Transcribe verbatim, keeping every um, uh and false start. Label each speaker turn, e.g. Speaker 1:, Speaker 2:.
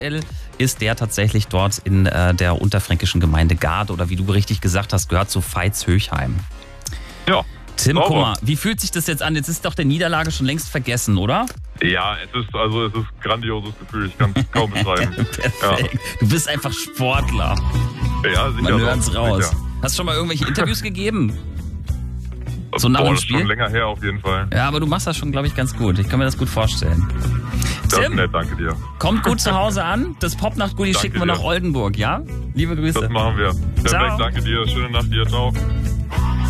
Speaker 1: ist der tatsächlich dort in äh, der unterfränkischen Gemeinde Gard oder wie du richtig gesagt hast, gehört zu Veitshöchheim.
Speaker 2: Ja.
Speaker 1: Tim
Speaker 2: sauber.
Speaker 1: Kummer, wie fühlt sich das jetzt an? Jetzt ist doch der Niederlage schon längst vergessen, oder?
Speaker 2: Ja, es ist also es ist ein grandioses Gefühl. Ich kann es kaum beschreiben.
Speaker 1: Perfekt. Du bist einfach Sportler.
Speaker 2: Ja, sicher.
Speaker 1: Man hört's
Speaker 2: doch,
Speaker 1: raus.
Speaker 2: sicher.
Speaker 1: Hast du schon mal irgendwelche Interviews gegeben? So nach
Speaker 2: Boah,
Speaker 1: dem
Speaker 2: das ist
Speaker 1: Spiel?
Speaker 2: schon länger her auf jeden Fall.
Speaker 1: Ja, aber du machst das schon, glaube ich, ganz gut. Ich kann mir das gut vorstellen.
Speaker 2: Das ist
Speaker 1: Tim,
Speaker 2: nett, danke dir.
Speaker 1: kommt gut zu Hause an. Das Popnacht-Goodie
Speaker 2: Danke
Speaker 1: schicken wir
Speaker 2: dir.
Speaker 1: nach Oldenburg, ja? Liebe Grüße.
Speaker 2: Das machen wir. Perfekt,
Speaker 1: Ciao.
Speaker 2: danke dir. Schöne Nacht dir. Ciao.